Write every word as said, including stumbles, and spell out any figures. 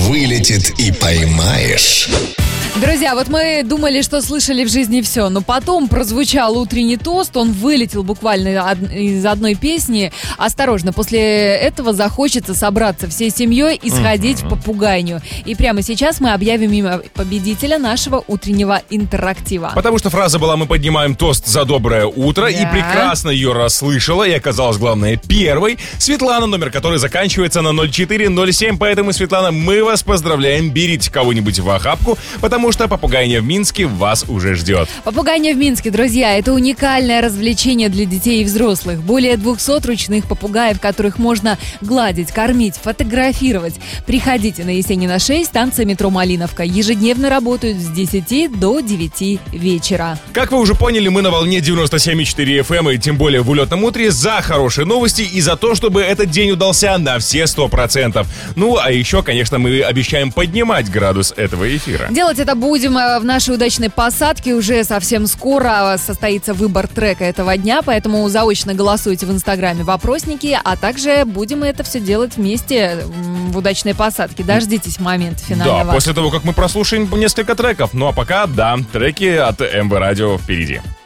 вылетит и поймаешь. Друзья, вот мы думали, что слышали в жизни все, но потом прозвучал утренний тост, он вылетел буквально из одной песни. Осторожно, после этого захочется собраться всей семьей и сходить uh-huh. в попугайню. И прямо сейчас мы объявим имя победителя нашего утреннего интерактива. Потому что фраза была: мы поднимаем тост за доброе утро, да. И прекрасно ее расслышала, и оказалась, главное, первой. Светлана, номер которой заканчивается на ноль четыре ноль семь, поэтому, Светлана, мы вас поздравляем, берите кого-нибудь в охапку, потому что попугайня в Минске вас уже ждет. Попугайня в Минске, друзья, это уникальное развлечение для детей и взрослых. Более двухсот ручных попугаев, которых можно гладить, кормить, фотографировать. Приходите на Есенина шесть, станция метро Малиновка. Ежедневно работают с десяти до девяти вечера. Как вы уже поняли, мы на волне девяносто семь и четыре эф эм, и тем более в улетном утре, за хорошие новости и за то, чтобы этот день удался на все сто процентов. Ну, а еще, конечно, мы обещаем поднимать градус этого эфира. Делать это будем в нашей удачной посадке. Уже совсем скоро состоится выбор трека этого дня, поэтому заочно голосуйте в Инстаграме в опросники, а также будем это все делать вместе в удачной посадке. Дождитесь момента финального. Да, после того, как мы прослушаем несколько треков. Ну а пока, да, треки от эм вэ Радио впереди.